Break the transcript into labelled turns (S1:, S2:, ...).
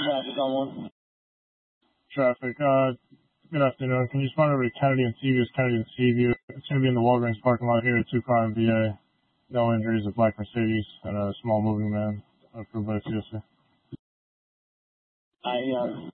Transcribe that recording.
S1: traffic on one.
S2: Traffic. Good afternoon. Can you respond over to Kennedy and Seaview? It's Kennedy and Seaview. It's going to be in the Walgreens parking lot here, a 2-car and VA. No injuries, a black Mercedes, and a small moving man approved by the CSA.